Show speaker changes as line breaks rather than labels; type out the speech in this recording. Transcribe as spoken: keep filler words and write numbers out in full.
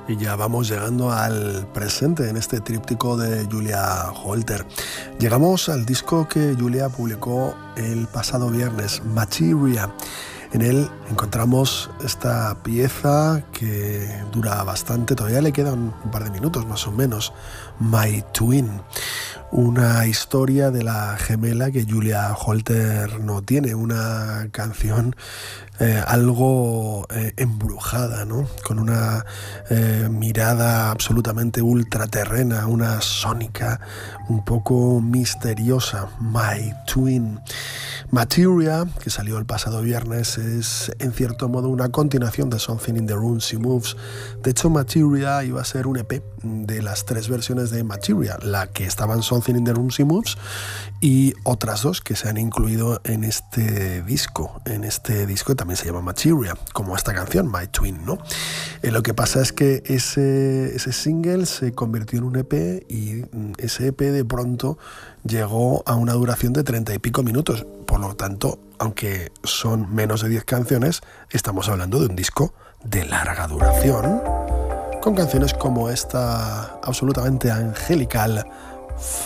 Y ya vamos llegando al presente en este tríptico de Julia Holter. Llegamos al disco que Julia publicó el pasado viernes, Materia. En él encontramos esta pieza que dura bastante, todavía le quedan un par de minutos más o menos, My Twin. Una historia de la gemela que Julia Holter no tiene, una canción eh, algo eh, embrujada, ¿no? Con una eh, mirada absolutamente ultraterrena, una sónica un poco misteriosa, My Twin. Materia, que salió el pasado viernes, es en cierto modo una continuación de Something in the Room She Moves. De hecho, Materia iba a ser un E P de las tres versiones de Materia, la que estaba en Something in the Room She Moves y otras dos que se han incluido en este disco. En este disco también se llama Materia, como esta canción, My Twin, ¿no? Eh, lo que pasa es que ese, ese single se convirtió en un E P y ese E P de pronto llegó a una duración de treinta y pico minutos. Por lo tanto, aunque son menos de diez canciones, estamos hablando de un disco de larga duración, con canciones como esta absolutamente angelical,